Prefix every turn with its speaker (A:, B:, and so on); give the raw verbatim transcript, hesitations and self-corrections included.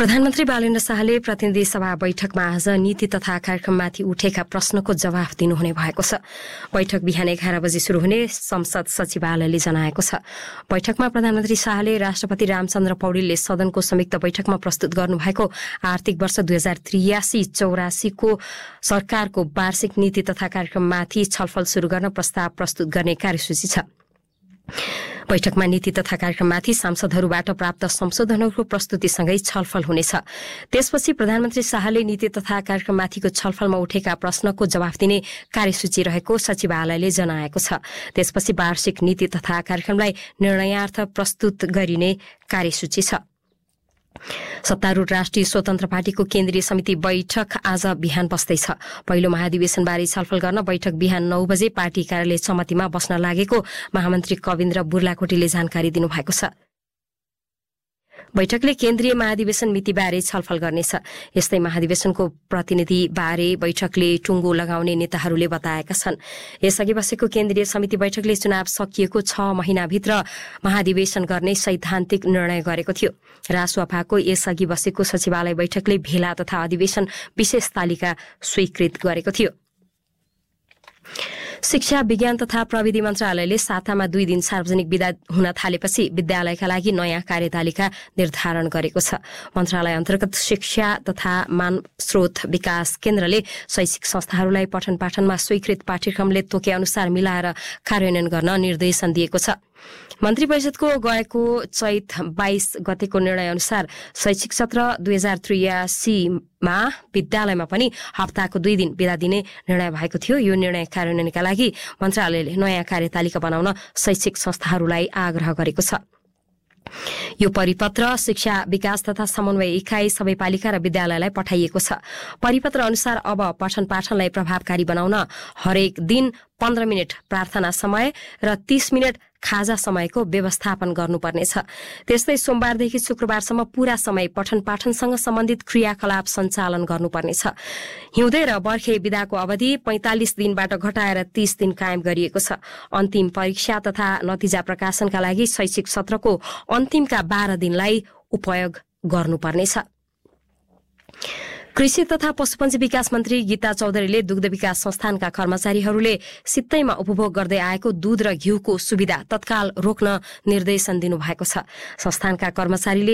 A: प्रधानमन्त्री बालेन्द्र शाहले प्रतिनिधि सभा बैठकमा आज नीति तथा कार्यक्रममाथि उठेका प्रश्नको जवाफ दिनुहुने भएको छ। बैठक बिहान एघार बजे शुरू हुने संसद सचिवालयले जनाएको छ। बैठकमा प्रधानमन्त्री शाहले राष्ट्रपति रामचन्द्र पौडेलले सदनको संयुक्त बैठकमा प्रस्तुत गर्नुभएको आर्थिक वर्ष दुई हजार त्रियासी चौरासीको सरकारको वार्षिक नीति तथा कार्यक्रममाथि छलफल शुरू गर्न प्रस्ताव प्रस्तुत गर्ने कार्यसूची छ। बैठकमा नीति तथा कार्यक्रममाथि सांसदहरूबाट प्राप्त संशोधनहरूको प्रस्तुतिसँगै छलफल हुनेछ। त्यसपछि प्रधानमन्त्री शाहले नीति तथा कार्यक्रममाथिको छलफलमा उठेका प्रश्नको जवाफ दिने कार्यसूची रहेको सचिवालयले जनाएको छ। त्यसपछि वार्षिक नीति तथा कार्यक्रमलाई निर्णयार्थ प्रस्तुत गरिने कार्यसूची छ। सत्तारूढ़ राष्ट्रिय स्वतन्त्र पार्टीको केन्द्रीय समिति बैठक आज बिहान बस्दैछ। पहिलो महाधिवेशनबारे छलफल गर्न बैठक बिहान नौ बजे पार्टी कार्यालय चमतीमा बस्न लागेको महामन्त्री कविन्द्र बुर्लाकोटीले जानकारी दिनुभएको छ। बैठकले केन्द्रीय महाधिवेशन मितिबारे छलफल गर्नेछ। यस्तै महाधिवेशनको प्रतिनिधिबारे बैठकले टुङ्गो लगाउने नेताहरूले बताएका छन्। यसअघि बसेको केन्द्रीय समिति बैठकले चुनाव सकिएको छ महिनाभित्र महाधिवेशन गर्ने सैद्धान्तिक निर्णय गरेको थियो। रासुपाको यसअघि बसेको सचिवालय बैठकले भेला तथा अधिवेशन विशेष तालिका स्वीकृत गरेको थियो। शिक्षा विज्ञान तथा प्रविधि मन्त्रालयले सातामा दुई दिन सार्वजनिक विदा हुन थालेपछि विद्यालयका लागि नयाँ कार्यतालिका निर्धारण गरेको छ। मन्त्रालय अन्तर्गत शिक्षा तथा मानव स्रोत विकास केन्द्रले शैक्षिक संस्थाहरूलाई पठन पाठनमा स्वीकृत पाठ्यक्रमले तोके अनुसार मिलाएर कार्यान्वयन गर्न निर्देशन दिएको छ। मन्त्री परिषदको गएको चैत बाइस गतेको निर्णय अनुसार शैक्षिक सत्र दुई हजार त्रियासीमा विद्यालयमा पनि हप्ताको दुई दिन विदा दिने निर्णय भएको थियो। यो निर्णय कार्यान्वयनका लागि मन्त्रालयले नयाँ कार्यतालिका बनाउन शैक्षिक संस्थाहरूलाई आग्रह गरेको छ। यो परिपत्र शिक्षा विकास तथा समन्वय इकाई सबै पालिका र विद्यालयलाई पठाइएको छ। परिपत्र अनुसार अब पठन पाठनलाई प्रभावकारी बनाउन हरेक दिन पन्ध्र मिनट प्रार्थना समय र तीस मिनट खाजा समयको व्यवस्थापन गर्नुपर्नेछ। त्यस्तै सोमबारदेखि शुक्रबारसम्म पूरा समय पठन पाठनसँग सम्बन्धित क्रियाकलाप सञ्चालन गर्नुपर्नेछ। हिउँदे र बर्खे विदाको अवधि पैंतालिस दिनबाट घटाएर तीस दिन कायम गरिएको छ। अन्तिम परीक्षा तथा नतिजा प्रकाशनका लागि शैक्षिक सत्रको अन्तिमका बाह्र दिनलाई उपयोग गर्नुपर्नेछ। कृषि तथा पशुपन्छी विकास मन्त्री गीता चौधरीले दुग्ध विकास संस्थानका कर्मचारीहरूले सित्तैमा उपभोग गर्दै आएको दूध र घिउको सुविधा तत्काल रोक्न निर्देशन दिनुभएको छ। संस्थानका कर्मचारीले